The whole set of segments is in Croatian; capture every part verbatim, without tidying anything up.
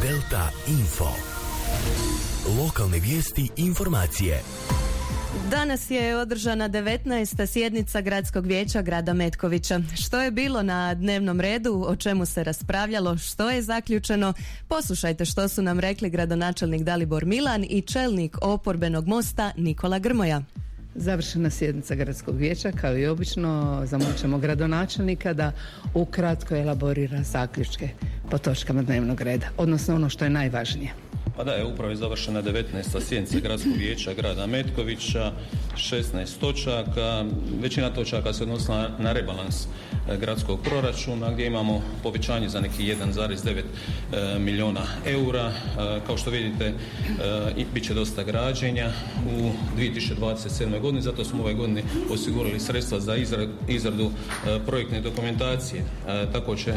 Delta Info. Lokalne vijesti i informacije. Danas je održana devetnaesta sjednica Gradskog vijeća grada Metkovića. Što je bilo na dnevnom redu, o čemu se raspravljalo, što je zaključeno, poslušajte što su nam rekli gradonačelnik Dalibor Milan i čelnik oporbenog Mosta Nikola Grmoja. Završena sjednica Gradskog vijeća, kao i obično, zamolit ćemo gradonačelnika da ukratko elaborira zaključke po točkama dnevnog reda, odnosno ono što je najvažnije. Pa da, je upravo je završena devetnaesta sjednica Gradskog vijeća grada Metkovića, šesnaest točaka, većina točaka se odnosila na rebalans gradskog proračuna gdje imamo povećanje za neki jedan zarez devet milijuna eura. Kao što vidite, bit će dosta građenja u dvije tisuće dvadeset sedmoj godini, zato smo ove godine osigurali sredstva za izradu projektne dokumentacije. Tako će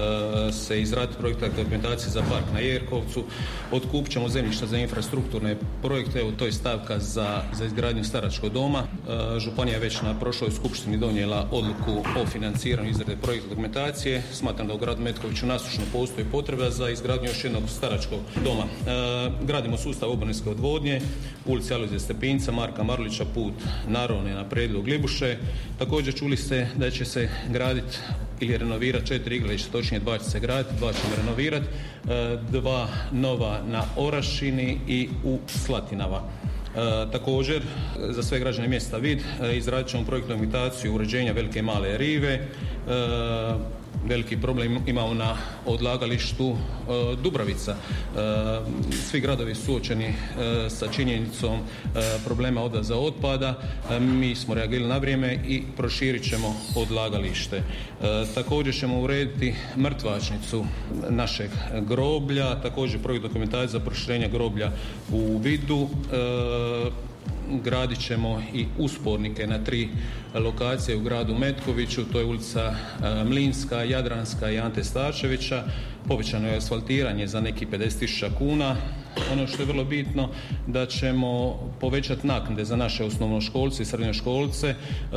se izraditi projektna dokumentacija za park na Jerkovcu, otkupit ćemo zemljišta za infrastrukturne projekte, evo to je stavka za, za izgradnju staračkog doma. E, županija je već na prošloj skupštini donijela odluku o financiranju izrade projektne dokumentacije. Smatram da u gradu Metkoviću nasušno postoji potreba za izgradnju još jednog staračkog doma. E, gradimo sustav oborinske odvodnje, ulici Alojzija Stepinca, Marka Marulića, put Naravne na predlog Libuše. Također čuli ste da će se graditi ili renovirati četiri igrališta, točnije dva će se graditi, dva ćemo renovirati, e, dva nova na Orašini i u Slatinava. E, također, za sve građane mjesta Vid e, izradit ćemo projektnu dokumentaciju uređenja Velike i Male rive. E, veliki problem imamo na odlagalištu e, Dubravica. E, svi gradovi su suočeni e, sa činjenicom e, problema odvoza otpada. E, mi smo reagirali na vrijeme i proširit ćemo odlagalište. E, također ćemo urediti mrtvačnicu našeg groblja, također projekt dokumentacije za proširenje groblja u Vidu. E, Gradit ćemo i uspornike na tri lokacije u gradu Metkoviću, to je ulica Mlinska, Jadranska i Ante Starčevića. Povećano je asfaltiranje za neki pedeset tisuća kuna. Ono što je vrlo bitno, da ćemo povećati naknade za naše osnovnoškolce i srednjoškolce.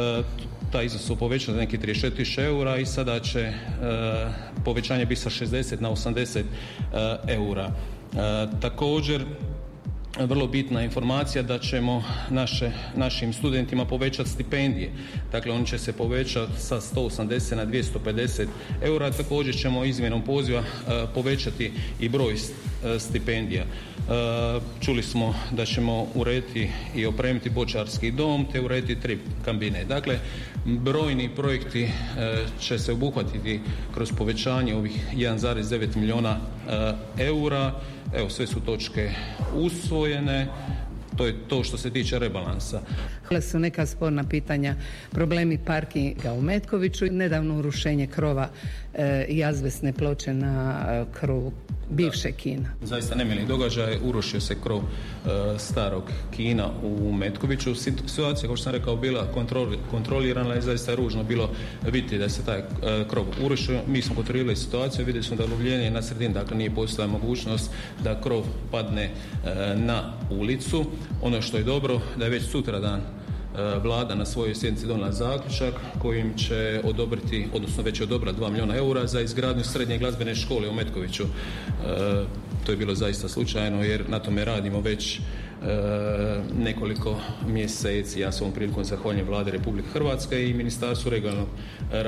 Taj iznos su povećani za neki trideset četiri tisuće eura i sada će povećanje biti sa šezdeset na osamdeset eura. Također, vrlo bitna informacija da ćemo naše, našim studentima povećati stipendije. Dakle, oni će se povećati sa sto osamdeset na dvjesto pedeset eura. Također ćemo izmjenom poziva uh, povećati i broj uh, stipendija. Uh, čuli smo da ćemo urediti i opremiti bočarski dom te urediti tri kambine. Dakle, brojni projekti uh, će se obuhvatiti kroz povećanje ovih jedan zarez devet milijuna uh, eura. Evo, sve su točke usvojene. To je to što se tiče rebalansa. Hvala su neka sporna pitanja, problemi parkinga u Metkoviću, nedavno urušenje krova e, i azbestne ploče na e, krovu bivšeg kina. Zaista nemili događaj, urušio se krov e, starog kina u Metkoviću. Situacija, kao što sam rekao, bila kontroli, kontrolirana i zaista je ružno bilo vidjeti da se taj e, krov urušio. Mi smo kontrolirali situaciju, vidjeli smo da lovljenje na sredini, dakle nije postojala mogućnost da krov padne e, na ulicu. Ono što je dobro, da je već sutradan Vlada na svojoj sjednici donijela zaključak kojim će odobriti, odnosno već je odobrila dva milijuna eura za izgradnju srednje glazbene škole u Metkoviću. E, to je bilo zaista slučajno jer na tome radimo već e, nekoliko mjeseci. Ja s ovom prilikom zahvaljujem Vladi Republike Hrvatske i Ministarstvu regionalnog razvoja